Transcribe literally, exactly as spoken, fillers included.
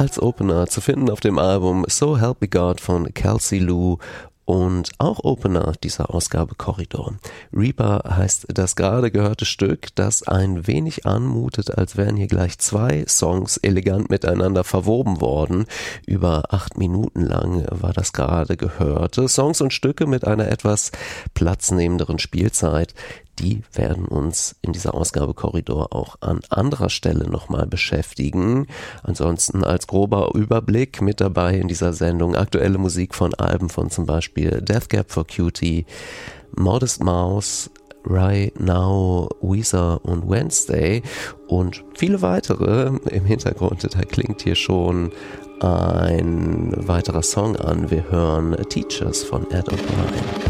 als Opener zu finden auf dem Album So Help Me God von Kelsey Lou. Und auch Opener dieser Ausgabe Korridor. Reaper heißt das gerade gehörte Stück, das ein wenig anmutet, als wären hier gleich zwei Songs elegant miteinander verwoben worden. Über acht Minuten lang war das gerade gehörte. Songs und Stücke mit einer etwas platznehmenderen Spielzeit. Die werden uns in dieser Ausgabe Korridor auch an anderer Stelle nochmal beschäftigen. Ansonsten als grober Überblick mit dabei in dieser Sendung aktuelle Musik von Alben von zum Beispiel Death Cab for Cutie, Modest Mouse, Right Now, Weezer und Wednesday und viele weitere. Im Hintergrund, da klingt hier schon ein weiterer Song an. Wir hören Teachers von Ed O'Brien.